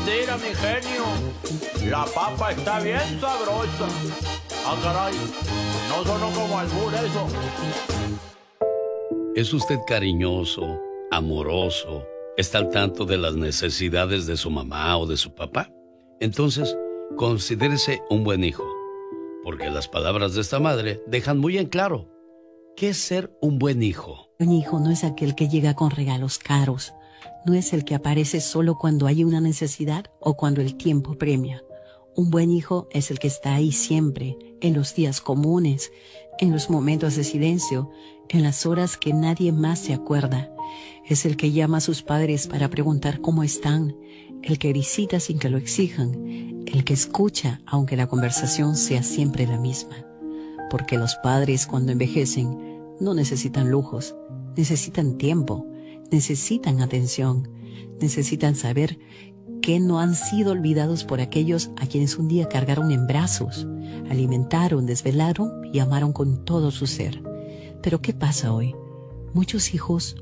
mentira, mi genio. La papa está bien sabrosa. Ah, caray, no sonó como albur eso. ¿Es usted cariñoso, amoroso, está al tanto de las necesidades de su mamá o de su papá? Entonces, considérese un buen hijo, porque las palabras de esta madre dejan muy en claro qué es ser un buen hijo. Un hijo no es aquel que llega con regalos caros, no es el que aparece solo cuando hay una necesidad o cuando el tiempo premia. Un buen hijo es el que está ahí siempre, en los días comunes, en los momentos de silencio, en las horas que nadie más se acuerda. Es el que llama a sus padres para preguntar cómo están, el que visita sin que lo exijan, el que escucha aunque la conversación sea siempre la misma. Porque los padres cuando envejecen no necesitan lujos, necesitan tiempo, necesitan atención, necesitan saber que no han sido olvidados por aquellos a quienes un día cargaron en brazos, alimentaron, desvelaron y amaron con todo su ser. Pero ¿qué pasa hoy? Muchos hijos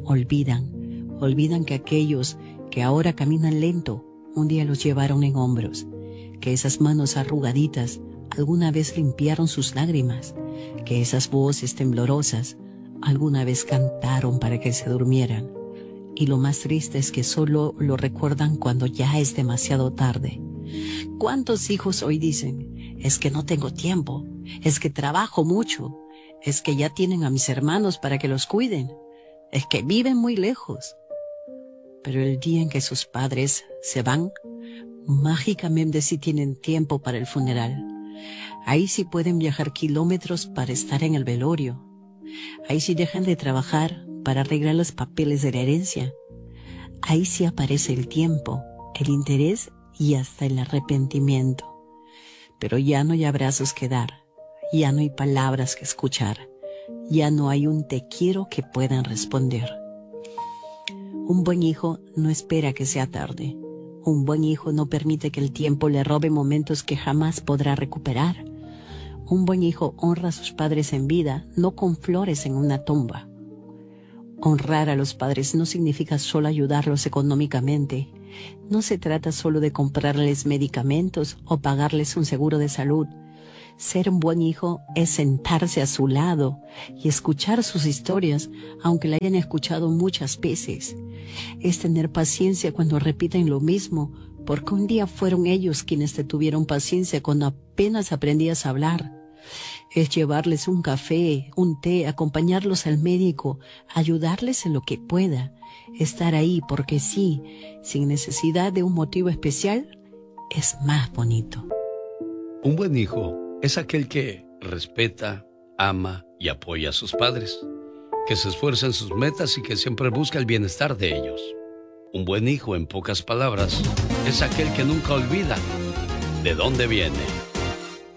olvidan que aquellos que ahora caminan lento, un día los llevaron en hombros, que esas manos arrugaditas alguna vez limpiaron sus lágrimas, que esas voces temblorosas alguna vez cantaron para que se durmieran. Y lo más triste es que solo lo recuerdan cuando ya es demasiado tarde. ¿Cuántos hijos hoy dicen, es que no tengo tiempo, es que trabajo mucho, es que ya tienen a mis hermanos para que los cuiden, es que viven muy lejos? Pero el día en que sus padres se van, mágicamente sí tienen tiempo para el funeral. Ahí sí pueden viajar kilómetros para estar en el velorio. Ahí sí dejan de trabajar para arreglar los papeles de la herencia. Ahí sí aparece el tiempo, el interés y hasta el arrepentimiento. Pero ya no hay abrazos que dar, ya no hay palabras que escuchar, ya no hay un te quiero que puedan responder. Un buen hijo no espera que sea tarde. Un buen hijo no permite que el tiempo le robe momentos que jamás podrá recuperar. Un buen hijo honra a sus padres en vida, no con flores en una tumba. Honrar a los padres no significa solo ayudarlos económicamente. No se trata solo de comprarles medicamentos o pagarles un seguro de salud. Ser un buen hijo es sentarse a su lado y escuchar sus historias, aunque la hayan escuchado muchas veces. Es tener paciencia cuando repiten lo mismo, porque un día fueron ellos quienes te tuvieron paciencia cuando apenas aprendías a hablar. Es llevarles un café, un té, acompañarlos al médico, ayudarles en lo que pueda, estar ahí porque sí, sin necesidad de un motivo especial, es más bonito. Un buen hijo es aquel que respeta, ama y apoya a sus padres, que se esfuerza en sus metas y que siempre busca el bienestar de ellos. Un buen hijo, en pocas palabras, es aquel que nunca olvida de dónde viene.